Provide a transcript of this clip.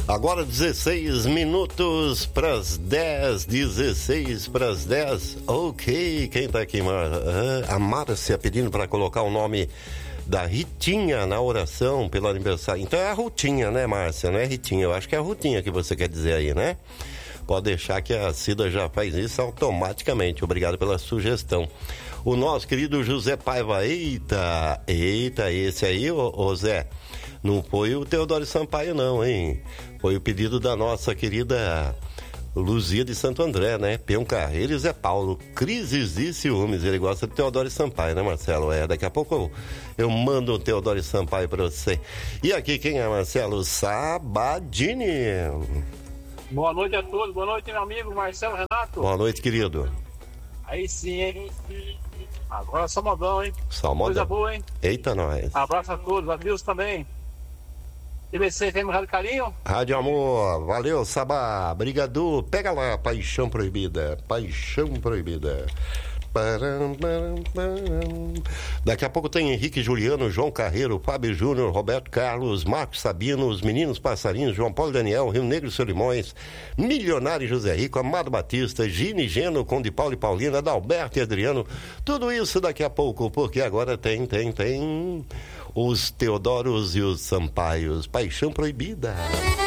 Agora 16 minutos para as 10, 16 para as 10. Ok, quem tá aqui? A Márcia pedindo para colocar o nome da Ritinha na oração pelo aniversário. Então é a Rutinha, né, Márcia? Não é Ritinha, eu acho que é a Rutinha que você quer dizer aí, né? Pode deixar que a Cida já faz isso automaticamente. Obrigado pela sugestão. O nosso querido José Paiva, eita, esse aí, ô Zé, não foi o Teodoro Sampaio não, hein? Foi o pedido da nossa querida Luzia de Santo André, né? Peão Carreiro e Zé Paulo, crises e ciúmes. Ele gosta de Teodoro Sampaio, né, Marcelo? Daqui a pouco eu mando o Teodoro Sampaio pra você. E aqui quem é, Marcelo? Sabadini. Boa noite a todos, boa noite, meu amigo Marcelo Renato. Boa noite, querido. Aí sim, hein? Agora só modão, hein? Só modão. Coisa boa, hein? Eita, nós. Abraço a todos, a Deus também. TBC, tem Rádio Carinho? Rádio Amor, valeu, Sabá, brigadu, pega lá, Paixão Proibida, Paixão Proibida. Daqui a pouco tem Henrique Juliano, João Carreiro, Fábio Júnior, Roberto Carlos, Marcos Sabino, os Meninos Passarinhos, João Paulo Daniel, Rio Negro e Solimões, Milionário José Rico, Amado Batista, Gine Geno, Conde Paulo e Paulina, Adalberto e Adriano, tudo isso daqui a pouco, porque agora tem os Teodoros e os Sampaios, Paixão Proibida.